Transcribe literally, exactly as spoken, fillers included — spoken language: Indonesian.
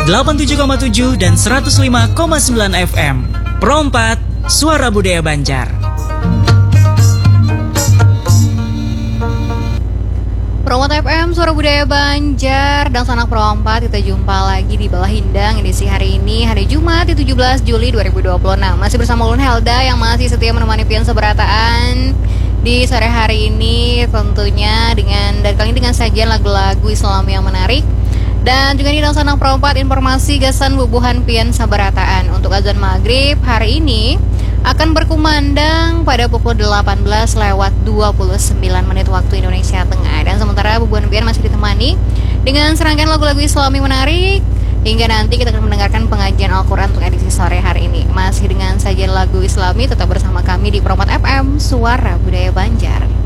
delapan puluh tujuh koma tujuh dan seratus lima koma sembilan F M. Pro empat, Suara Budaya Banjar. Pro empat F M, Suara Budaya Banjar, dan Sanak Pro empat. Kita jumpa lagi di Bawah Hindang edisi hari ini, hari Jumat, tujuh belas Juli dua ribu dua puluh enam. Masih bersama Ulun Helda yang masih setia menemani pian seberataan di sore hari ini, tentunya dengan dan kali ini dengan sajian lagu-lagu Islam yang menarik. Dan juga di dalam Sanak Pro empat, informasi gasan bubuhan pian sabarataan untuk azan maghrib hari ini akan berkumandang pada pukul delapan belas lewat dua puluh sembilan menit waktu Indonesia Tengah. Dan sementara bubuhan pian masih ditemani dengan serangkaian lagu-lagu Islami menarik hingga nanti kita akan mendengarkan pengajian Al-Quran untuk edisi sore hari ini. Masih dengan sajian lagu Islami, tetap bersama kami di Pro empat F M, Suara Budaya Banjar.